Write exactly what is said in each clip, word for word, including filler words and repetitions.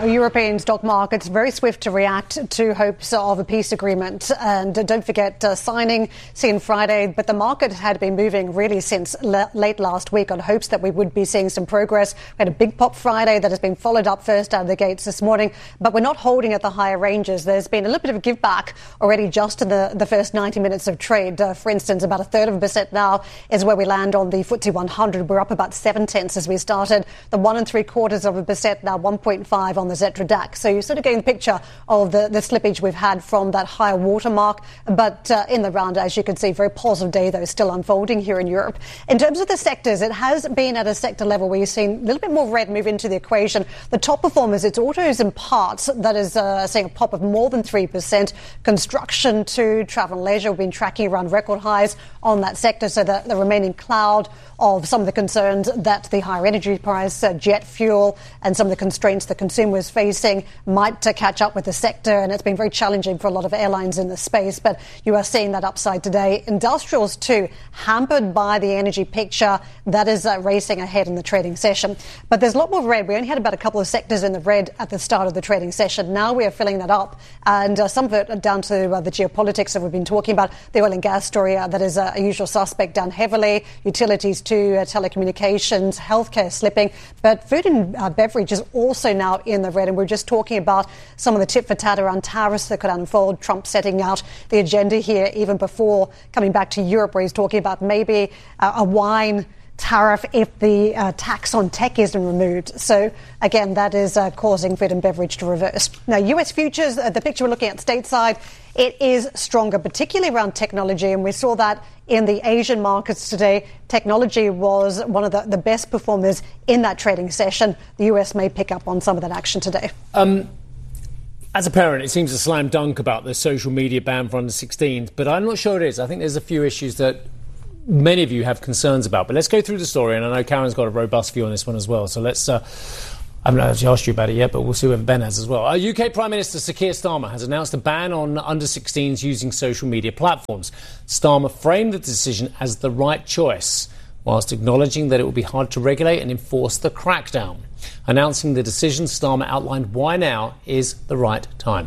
European stock markets very swift to react to hopes of a peace agreement. And don't forget, uh, signing seen Friday, but the market had been moving really since le- late last week on hopes that we would be seeing some progress. We had a big pop Friday that has been followed up first out of the gates this morning, but we're not holding at the higher ranges. There's been a little bit of a give back already just in the, the first ninety minutes of trade. Uh, for instance, about a third of a percent now is where we land on the F T S E one hundred. We're up about seven tenths as we started. The one and three quarters of a percent now, one point five on the Xetra DAX. So you're sort of getting the picture of the, the slippage we've had from that higher watermark. But uh, in the round, as you can see, very positive day, though, still unfolding here in Europe. In terms of the sectors, it has been at a sector level where you've seen a little bit more red move into the equation. The top performers, it's autos and parts that is uh, seeing a pop of more than three percent. Construction to travel and leisure, we've been tracking around record highs on that sector. So the, the remaining cloud of some of the concerns that the higher energy price, uh, jet fuel and some of the constraints the consumer is facing might uh, catch up with the sector. And it's been very challenging for a lot of airlines in the space. But you are seeing that upside today. Industrials, too, hampered by the energy picture. That is uh, racing ahead in the trading session. But there's a lot more red. We only had about a couple of sectors in the red at the start of the trading session. Now we are filling that up. And uh, some of it down to uh, the geopolitics that we've been talking about. The oil and gas story, uh, that is uh, a usual suspect down heavily. Utilities, too, uh, telecommunications, healthcare slipping. But food and uh, beverage is also now in the red. And we're just talking about some of the tit for tat around tariffs that could unfold. Trump setting out the agenda here even before coming back to Europe, where he's talking about maybe uh, a wine tariff if the uh, tax on tech isn't removed. So, again, that is uh, causing food and beverage to reverse. Now, U S futures, uh, the picture we're looking at stateside, it is stronger, particularly around technology. And we saw that in the Asian markets today. Technology was one of the, the best performers in that trading session. The U S may pick up on some of that action today. Um, as a parent, it seems a slam dunk about the social media ban for under sixteens, but I'm not sure it is. I think there's a few issues that many of you have concerns about. But let's go through the story, and I know Karen's got a robust view on this one as well. So let's... Uh, I haven't actually asked you about it yet, but we'll see whether Ben has as well. Our U K Prime Minister Sir Keir Starmer has announced a ban on under sixteens using social media platforms. Starmer framed the decision as the right choice, whilst acknowledging that it will be hard to regulate and enforce the crackdown. Announcing the decision, Starmer outlined why now is the right time.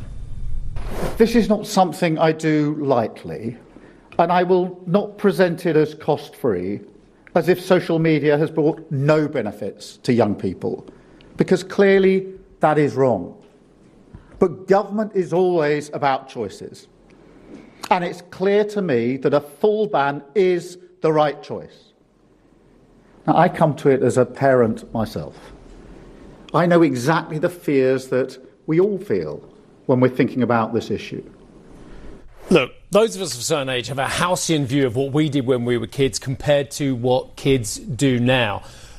This is not something I do lightly, and I will not present it as cost-free, as if social media has brought no benefits to young people. Because clearly that is wrong. But government is always about choices. And it's clear to me that a full ban is the right choice. Now, I come to it as a parent myself. I know exactly the fears that we all feel when we're thinking about this issue. Look, those of us of a certain age have a halcyon view of what we did when we were kids compared to what kids do now,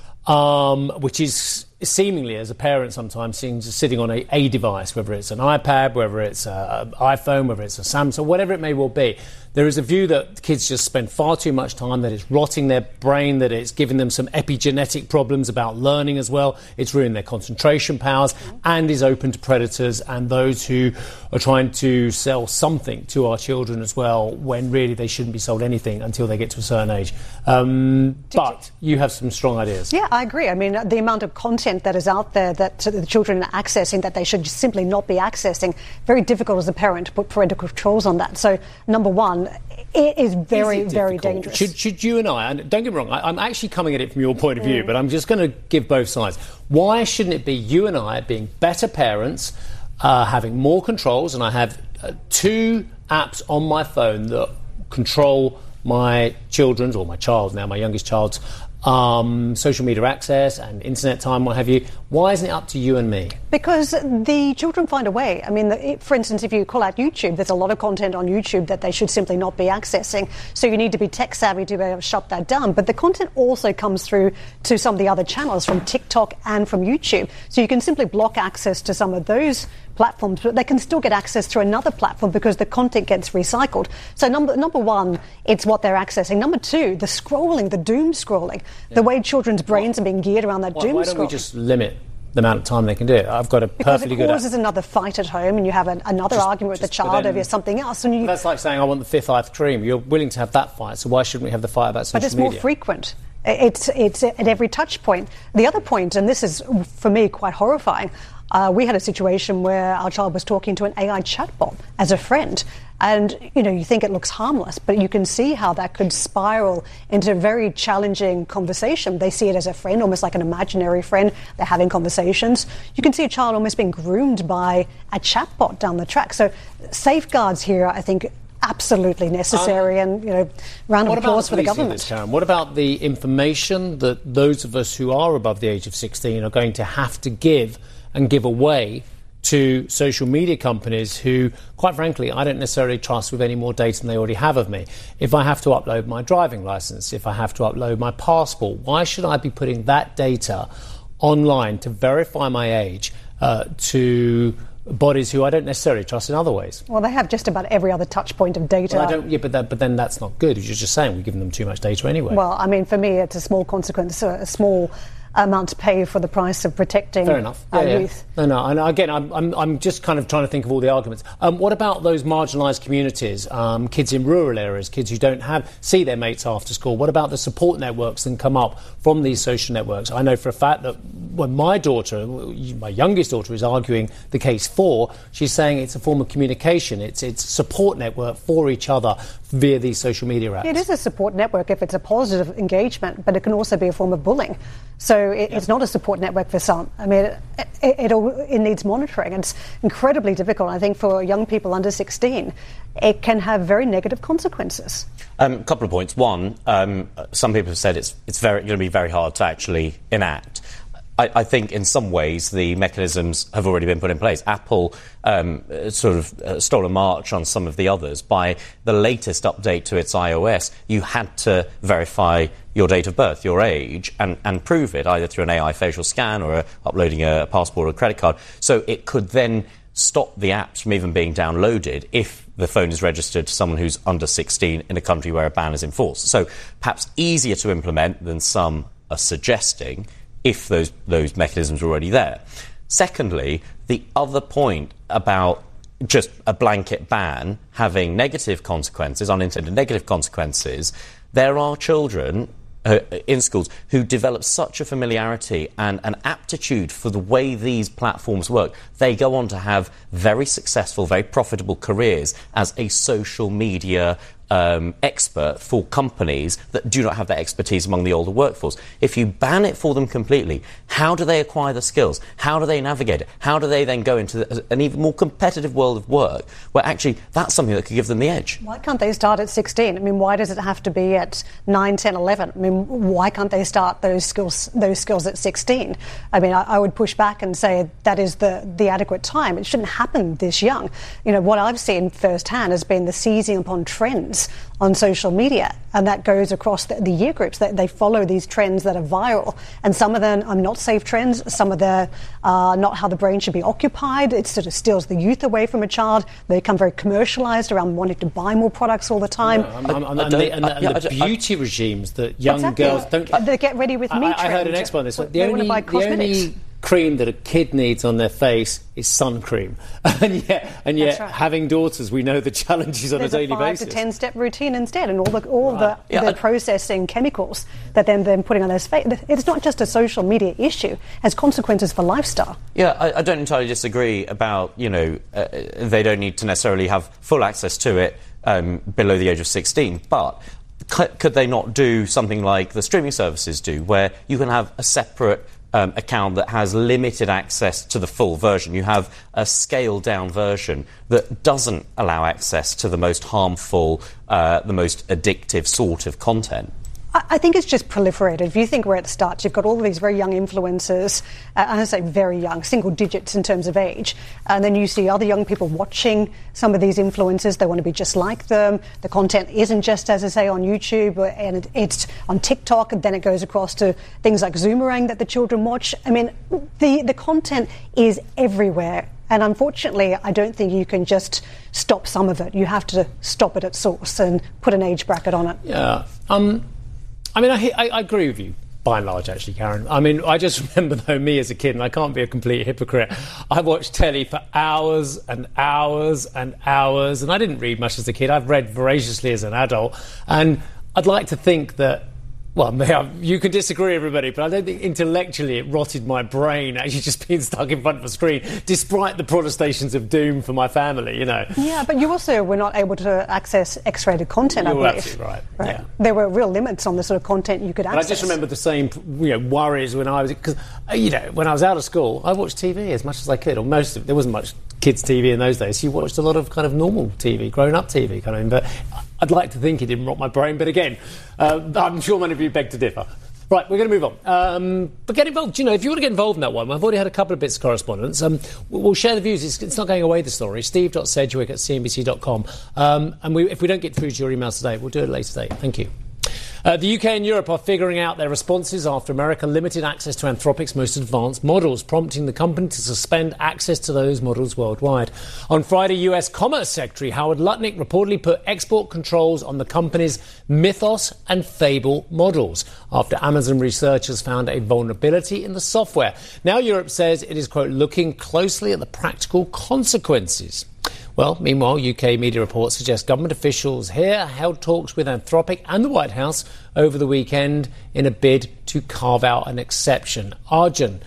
um, which is seemingly, as a parent sometimes, seeing just sitting on a, a device, whether it's an iPad, whether it's an iPhone, whether it's a Samsung, whatever it may well be. There is a view that kids just spend far too much time, that it's rotting their brain, that it's giving them some epigenetic problems about learning as well. It's ruining their concentration powers and is open to predators and those who are trying to sell something to our children as well, when really they shouldn't be sold anything until they get to a certain age. Um, but you have some strong ideas. Yeah, I agree. I mean, the amount of content that is out there that the children are accessing that they should simply not be accessing, very difficult as a parent to put parental controls on that. So, number one, it is very, is it very dangerous. Should, should you and I, and don't get me wrong, I, I'm actually coming at it from your point of view, mm. but I'm just going to give both sides. Why shouldn't it be you and I being better parents, uh, having more controls? And I have uh, two apps on my phone that control my children's, or my child's now, my youngest child's, Um, social media access and internet time, what have you. Why isn't it up to you and me? Because the children find a way. I mean, the, for instance, if you call out YouTube, there's a lot of content on YouTube that they should simply not be accessing. So you need to be tech savvy to be able to shut that down. But the content also comes through to some of the other channels from TikTok and from YouTube. So you can simply block access to some of those platforms, but they can still get access through another platform because the content gets recycled. So number number one, it's what they're accessing. Number two, the scrolling, the doom scrolling, yeah. the way children's brains why, are being geared around that why, doom scrolling. Why don't we just limit the amount of time they can do it? I've got a because perfectly it good... Because it causes another fight at home and you have an, another just, argument with just, the child then, over something else. And you, that's like saying, I want the fifth ice cream. You're willing to have that fight, so why shouldn't we have the fight about social media? But it's media? more frequent. It's, it's at every touch point. The other point, and this is, for me, quite horrifying, uh, we had a situation where our child was talking to an A I chatbot as a friend. And, you know, you think it looks harmless, but you can see how that could spiral into a very challenging conversation. They see it as a friend, almost like an imaginary friend. They're having conversations. You can see a child almost being groomed by a chatbot down the track. So safeguards here, I think, absolutely necessary, um, and, you know, round of applause for the government. This, Karen? What about the information that those of us who are above the age of sixteen are going to have to give and give away to social media companies who, quite frankly, I don't necessarily trust with any more data than they already have of me? If I have to upload my driving licence, if I have to upload my passport, why should I be putting that data online to verify my age uh, to bodies who I don't necessarily trust in other ways? Well, they have just about every other touch point of data. Well, I don't, yeah, but, that, but then that's not good. You're just saying we're giving them too much data anyway. Well, I mean, for me, it's a small consequence, a small amount to pay for the price of protecting Fair enough. Yeah, our yeah. youth. No, no, and again, I'm, I'm, I'm just kind of trying to think of all the arguments. Um, what about those marginalised communities, um, kids in rural areas, kids who don't have see their mates after school? What about the support networks that come up from these social networks? I know for a fact that when my daughter, my youngest daughter, is arguing the case for, she's saying it's a form of communication. It's it's a support network for each other via these social media apps. It is a support network if it's a positive engagement, but it can also be a form of bullying. So it, yeah. it's not a support network for some. I mean, it, it, it, all, it needs monitoring. It's incredibly difficult. I think for young people under sixteen, it can have very negative consequences. Um, a couple of points. One, um, some people have said it's it's very going to be very hard to actually enact. I, I think in some ways the mechanisms have already been put in place. Apple um, sort of uh, stole a march on some of the others. By the latest update to its iOS, you had to verify your date of birth, your age, and, and prove it, either through an A I facial scan or a, uploading a passport or a credit card. So it could then stop the apps from even being downloaded if the phone is registered to someone who's under sixteen in a country where a ban is enforced. So perhaps easier to implement than some are suggesting, if those those mechanisms are already there. Secondly, the other point about just a blanket ban having negative consequences, unintended negative consequences, there are children uh, in schools who develop such a familiarity and an aptitude for the way these platforms work. They go on to have very successful, very profitable careers as a social media Um, expert for companies that do not have that expertise among the older workforce. If you ban it for them completely, how do they acquire the skills? How do they navigate it? How do they then go into the, an even more competitive world of work where actually that's something that could give them the edge? Why can't they start at sixteen? I mean, why does it have to be at nine, ten, eleven? I mean, why can't they start those skills those skills at sixteen? I mean, I, I would push back and say that is the, the adequate time. It shouldn't happen this young. You know, what I've seen firsthand has been the seizing upon trends on social media, and that goes across the, the year groups. They, they follow these trends that are viral, and some of them are not safe trends, some of them are not how the brain should be occupied. It sort of steals the youth away from a child. They become very commercialised around wanting to buy more products all the time. No, I'm, I'm, I'm, and the, and the, and the beauty regimes that young exactly. girls don't... Uh, they get ready with me I, I heard an expert on this. The they only, want to buy cosmetics. The only cream that a kid needs on their face is sun cream. and yet, and yet right. having daughters, we know the challenges on There's a daily a five basis. to ten step routine instead, and all the all right. the, yeah, the I, processing chemicals that then they're putting on their face. It's not just a social media issue; it has consequences for lifestyle. Yeah, I, I don't entirely disagree about, you know, uh, they don't need to necessarily have full access to it um, below the age of sixteen, but could, could they not do something like the streaming services do, where you can have a separate Um, account that has limited access to the full version? You have a scaled-down version that doesn't allow access to the most harmful, uh, the most addictive sort of content. I think it's just proliferated. If you think where it starts, you've got all of these very young influencers, uh, and I say very young, single digits in terms of age, and then you see other young people watching some of these influencers. They want to be just like them. The content isn't just, as I say, on YouTube, and it's on TikTok, and then it goes across to things like Zoomerang that the children watch. I mean, the, the content is everywhere. And unfortunately, I don't think you can just stop some of it. You have to stop it at source and put an age bracket on it. Yeah. Um... I mean, I, I, I agree with you, by and large, actually, Karen. I mean, I just remember, though, me as a kid, and I can't be a complete hypocrite, I watched telly for hours and hours and hours, and I didn't read much as a kid. I've read voraciously as an adult, and I'd like to think that Well, you can disagree, everybody, but I don't think intellectually it rotted my brain actually just being stuck in front of a screen, despite the protestations of doom for my family, you know. Yeah, but you also were not able to access X-rated content, I You're believe. absolutely right. right. Yeah. There were real limits on the sort of content you could access. But I just remember the same, you know, worries when I was, because, you know, when I was out of school, I watched T V as much as I could, or most of it. There wasn't much kids' T V in those days. So you watched a lot of kind of normal T V, grown-up T V kind of thing. But I'd like to think it didn't rot my brain. But again, uh, I'm sure many of you beg to differ. Right, we're going to move on. Um, but get involved. You know, if you want to get involved in that one, I've already had a couple of bits of correspondence. Um, we'll share the views. It's, it's not going away, the story. steve dot sedgwick at c n b c dot com. Um, and we, if we don't get through to your emails today, we'll do it later today. Thank you. Uh, the U K and Europe are figuring out their responses after America limited access to Anthropic's most advanced models, prompting the company to suspend access to those models worldwide. On Friday, U S Commerce Secretary Howard Lutnick reportedly put export controls on the company's Mythos and Fable models after Amazon researchers found a vulnerability in the software. Now Europe says it is, quote, looking closely at the practical consequences. Well, meanwhile, U K media reports suggest government officials here held talks with Anthropic and the White House over the weekend in a bid to carve out an exception. Arjun,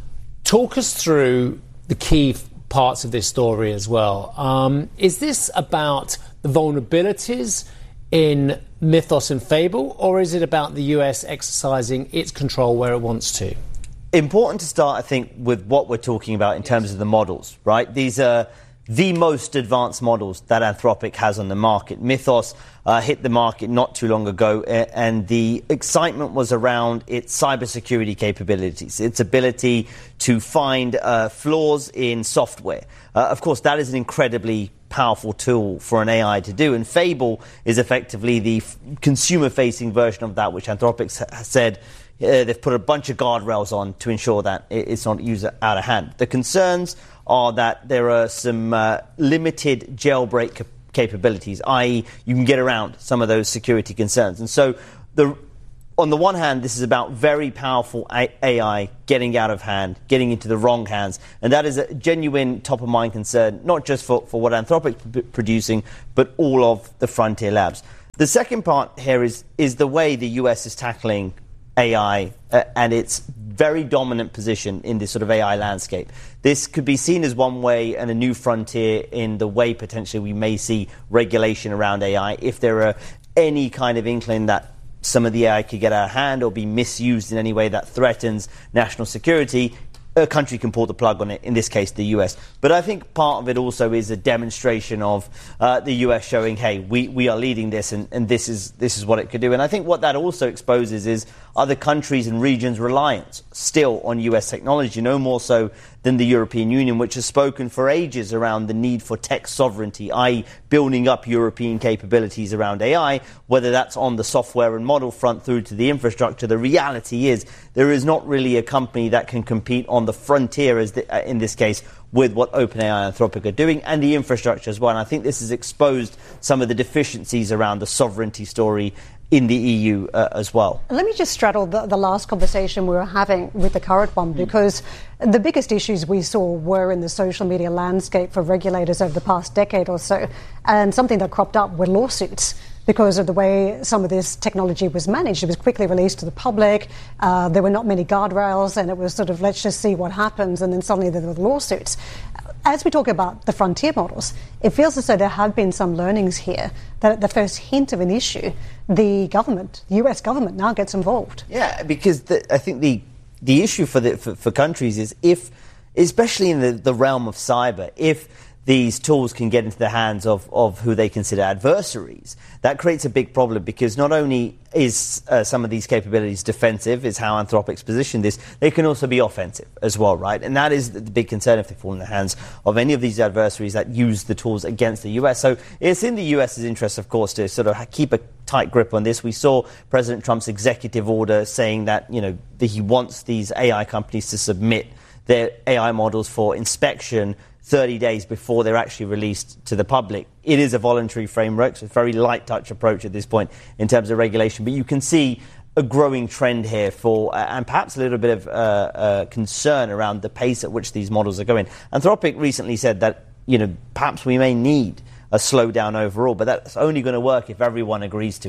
talk us through the key parts of this story as well. Um, is this about the vulnerabilities in Mythos and Fable, or is it about the U S exercising its control where it wants to? Important to start, I think, with what we're talking about in terms of the models, right? These are the most advanced models that Anthropic has on the market. Mythos uh, hit the market not too long ago, and the excitement was around its cybersecurity capabilities, its ability to find uh, flaws in software. Uh, of course, that is an incredibly powerful tool for an A I to do, and Fable is effectively the f- consumer-facing version of that, which Anthropic has said uh, they've put a bunch of guardrails on to ensure that it's not used out of hand. The concerns are that there are some uh, limited jailbreak cap- capabilities, that is you can get around some of those security concerns. And so the, on the one hand, this is about very powerful A I getting out of hand, getting into the wrong hands. And that is a genuine top-of-mind concern, not just for, for what Anthropic's p- producing, but all of the frontier labs. The second part here is, is the way the U S is tackling A I uh, and its very dominant position in this sort of A I landscape. This could be seen as one way and a new frontier in the way potentially we may see regulation around A I if there are any kind of inkling that some of the A I could get out of hand or be misused in any way that threatens national security. A country can pull the plug on it, in this case the U S. But I think part of it also is a demonstration of uh, the U S showing, hey, we, we are leading this and, and this is this is what it could do. And I think what that also exposes is other countries and regions' reliance still on U S technology, no more so than the European Union, which has spoken for ages around the need for tech sovereignty, that is building up European capabilities around A I, whether that's on the software and model front through to the infrastructure. The reality is there is not really a company that can compete on the frontier, as the, uh, in this case, with what OpenAI and Anthropic are doing, and the infrastructure as well. And I think this has exposed some of the deficiencies around the sovereignty story in the E U uh, as well. Let me just straddle the, the last conversation we were having with the current one, because the biggest issues we saw were in the social media landscape for regulators over the past decade or so, and something that cropped up were lawsuits because of the way some of this technology was managed. It was quickly released to the public, uh, there were not many guardrails, and it was sort of, let's just see what happens, and then suddenly there were lawsuits. As we talk about the frontier models, it feels as though there have been some learnings here, that at the first hint of an issue, the government, the U S government, now gets involved. Yeah, because the, I think the the issue for, the, for, for countries is if, especially in the, the realm of cyber, if these tools can get into the hands of, of who they consider adversaries, that creates a big problem, because not only is uh, some of these capabilities defensive, is how Anthropic's positioned this, they can also be offensive as well, right? And that is the big concern if they fall in the hands of any of these adversaries that use the tools against the U S. So it's in the U S's interest, of course, to sort of keep a tight grip on this. We saw President Trump's executive order saying that, you know, that he wants these A I companies to submit their A I models for inspection thirty days before they're actually released to the public. It is a voluntary framework, so it's a very light touch approach at this point in terms of regulation. But you can see a growing trend here for, uh, and perhaps a little bit of uh, uh, concern around the pace at which these models are going. Anthropic recently said that, you know, perhaps we may need a slowdown overall, but that's only going to work if everyone agrees to it.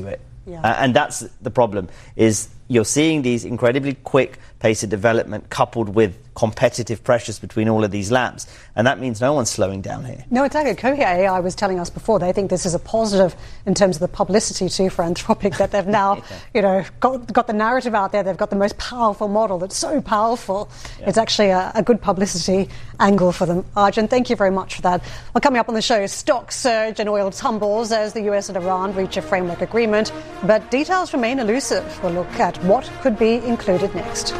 Yeah. Uh, and that's the problem, is you're seeing these incredibly quick pace of development coupled with competitive pressures between all of these labs. And that means no one's slowing down here. No, exactly. Cohere A I was telling us before, they think this is a positive in terms of the publicity too for Anthropic, that they've now, yeah. you know, got, got the narrative out there. They've got the most powerful model that's so powerful. Yeah. It's actually a, a good publicity angle for them. Arjun, thank you very much for that. Well, coming up on the show, stocks surge and oil tumbles as the U S and Iran reach a framework agreement, but details remain elusive. We'll look at what could be included next.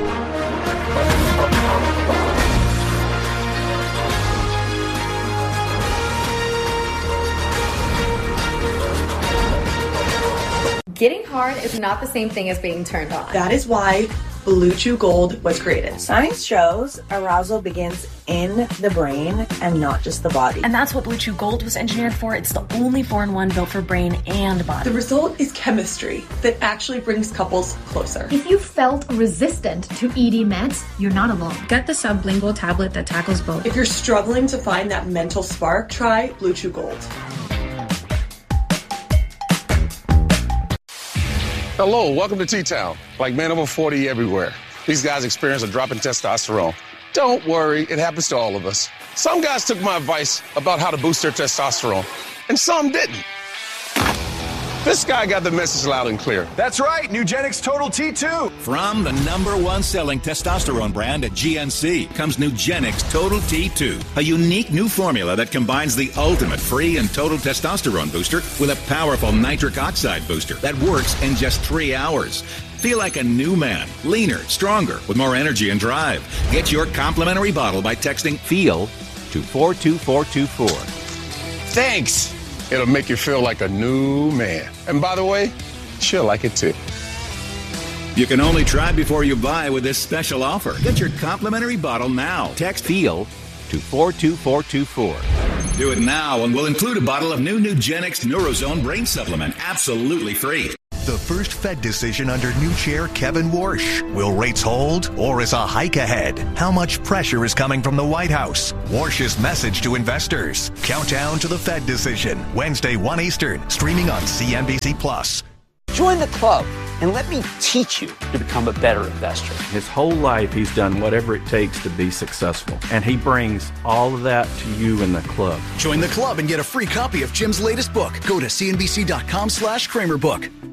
Getting hard is not the same thing as being turned on. That is why Blue Chew Gold was created. Science shows arousal begins in the brain and not just the body. And that's what Blue Chew Gold was engineered for. It's the only four in one built for brain and body. The result is chemistry that actually brings couples closer. If you felt resistant to E D meds, you're not alone. Get the sublingual tablet that tackles both. If you're struggling to find that mental spark, try Blue Chew Gold. Hello, welcome to T-Town. Like man over forty everywhere. These guys experience a drop in testosterone. Don't worry, it happens to all of us. Some guys took my advice about how to boost their testosterone, and some didn't. This guy got the message loud and clear. That's right, Nugenix Total T two. From the number one selling testosterone brand at G N C comes Nugenix Total T two, a unique new formula that combines the ultimate free and total testosterone booster with a powerful nitric oxide booster that works in just three hours. Feel like a new man, leaner, stronger, with more energy and drive. Get your complimentary bottle by texting FEEL to four two four two four. Thanks. It'll make you feel like a new man. And by the way, she'll like it too. You can only try before you buy with this special offer. Get your complimentary bottle now. Text FEEL to four two four two four. Do it now and we'll include a bottle of new Nugenix Neurozone Brain Supplement absolutely free. The first Fed decision under new chair Kevin Warsh. Will rates hold or is a hike ahead? How much pressure is coming from the White House? Warsh's message to investors. Countdown to the Fed decision. Wednesday, one Eastern. Streaming on C N B C Plus. Join the club and let me teach you to become a better investor. His whole life he's done whatever it takes to be successful. And he brings all of that to you in the club. Join the club and get a free copy of Jim's latest book. Go to C N B C dot com slash Kramer book.